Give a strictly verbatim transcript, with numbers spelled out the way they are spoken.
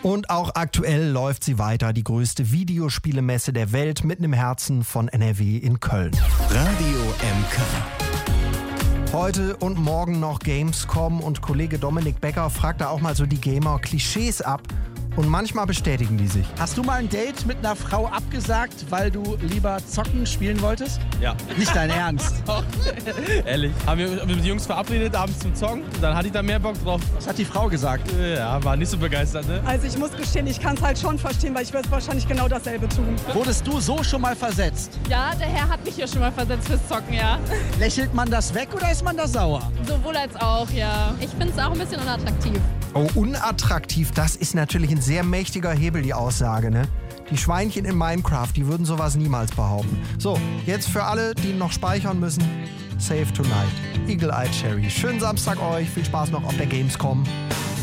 Und auch aktuell läuft sie weiter, die größte Videospielemesse der Welt, mitten im Herzen von N R W in Köln. Radio M K. Heute und morgen noch Gamescom und Kollege Dominik Becker fragt da auch mal so die Gamer-Klischees ab. Und manchmal bestätigen die sich. Hast du mal ein Date mit einer Frau abgesagt, weil du lieber zocken spielen wolltest? Ja. Nicht dein Ernst? Ehrlich. Haben wir mit den Jungs verabredet, abends zum Zocken. Dann hatte ich da mehr Bock drauf. Was hat die Frau gesagt? Ja, war nicht so begeistert, ne? Also ich muss gestehen, ich kann es halt schon verstehen, weil ich würde wahrscheinlich genau dasselbe tun. Wurdest du so schon mal versetzt? Ja, der Herr hat mich hier schon mal versetzt fürs Zocken, ja. Lächelt man das weg oder ist man da sauer? Sowohl als auch, ja. Ich finde es auch ein bisschen unattraktiv. Oh, unattraktiv, das ist natürlich ein sehr mächtiger Hebel, die Aussage, ne? Die Schweinchen in Minecraft, die würden sowas niemals behaupten. So, jetzt für alle, die noch speichern müssen, Save Tonight, Eagle Eye Cherry. Schönen Samstag euch, viel Spaß noch auf der Gamescom.